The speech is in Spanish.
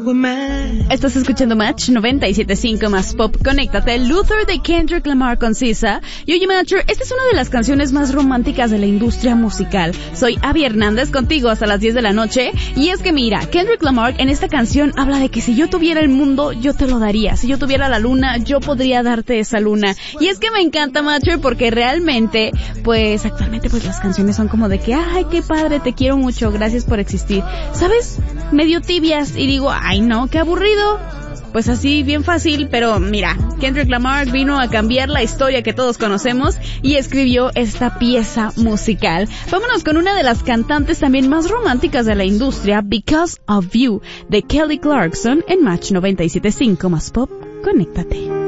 Estás escuchando Match 97.5 más Pop. Conéctate. Luther de Kendrick Lamar con SZA. Y oye, Matcher, esta es una de las canciones más románticas de la industria musical. Soy Abby Hernández, contigo hasta las 10 de la noche. Y es que mira, Kendrick Lamar en esta canción habla de que si yo tuviera el mundo, yo te lo daría. Si yo tuviera la luna, yo podría darte esa luna. Y es que me encanta, Matcher, porque realmente, pues, actualmente, pues, las canciones son como de que, ay, qué padre, te quiero mucho, gracias por existir. ¿Sabes? Medio tibias. Y digo, ay, no, qué aburrido. Pues así, bien fácil, pero mira, Kendrick Lamar vino a cambiar la historia que todos conocemos y escribió esta pieza musical. Vámonos con una de las cantantes también más románticas de la industria, Because of You, de Kelly Clarkson, en Match 97.5 más Pop. Conéctate.